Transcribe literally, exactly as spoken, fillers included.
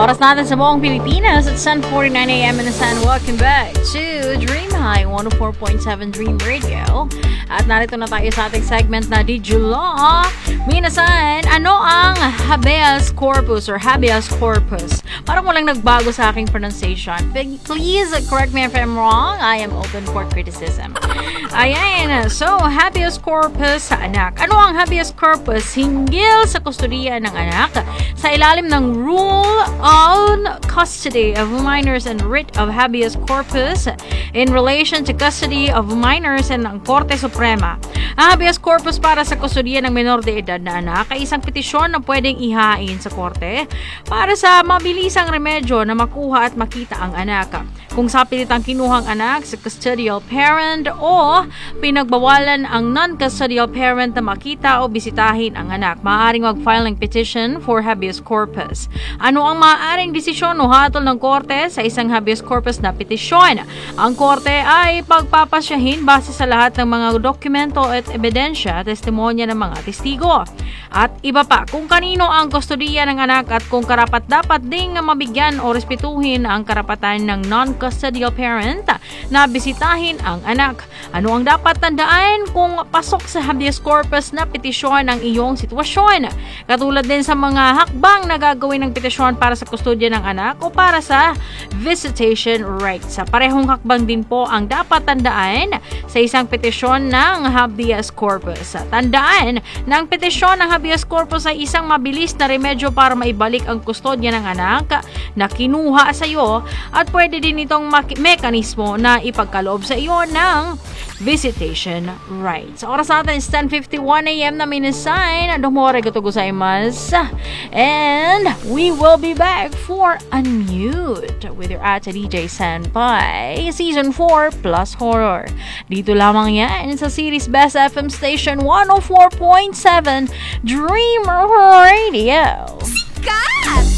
Oras natin sa buong Pilipinas at ten forty-nine a.m. in the sun. Welcome back to Dream High one oh four point seven Dream Radio. At narito na tayo sa ating segment na Did You Law? Minasan, ano ang habeas corpus or habeas corpus? Parang walang nagbago sa aking pronunciation. Please correct me if I'm wrong. I am open for criticism. Ayan, so habeas corpus sa anak. Ano ang habeas corpus? Hinggil sa kustodiya ng anak sa ilalim ng Rule on Custody of Minors and Writ of Habeas Corpus in relation to custody of minors and ng Korte Suprema. Ang habeas corpus para sa kustodiya ng menor de edad na anak ay isang petisyon na pwedeng ihain sa korte para sa mabilisang remedyo na makuha at makita ang anak. Kung sa pilitang kinuhang anak sa custodial parent o pinagbawalan ang non-custodial parent na makita o bisitahin ang anak, maaaring mag-file ng petition for habeas corpus. Ano ang maaaring desisyon o hatol ng korte sa isang habeas corpus na petisyon? Ang korte ay pagpapasyahin base sa lahat ng mga dokumento at ebidensya, testimonya ng mga testigo. At iba pa, kung kanino ang kustodiya ng anak at kung karapat-dapat ding mabigyan o respetuhin ang karapatan ng non-custodial parent na bisitahin ang anak. Ano ang dapat tandaan kung pasok sa habeas corpus na petisyon ang iyong sitwasyon? Katulad din sa mga hakbang na gagawin ng petisyon para sa kustodya ng anak o para sa visitation rights. Sa parehong hakbang din po ang dapat tandaan sa isang petisyon ng habeas corpus. Tandaan na ang petisyon ng habeas corpus ay isang mabilis na remedyo para maibalik ang kustodya ng anak na kinuha sa iyo at pwede din itong mekanismo na ipagkaloob sa iyo ng visitation rights. Oras natin is ten fifty-one a.m. na minasign. Domore goto gozaimasu. And we will be back for Unmute with your ate D J Senpai Season four plus Horror. Dito lamang yan sa series Best F M Station one oh four point seven Dream Radio. Sikat!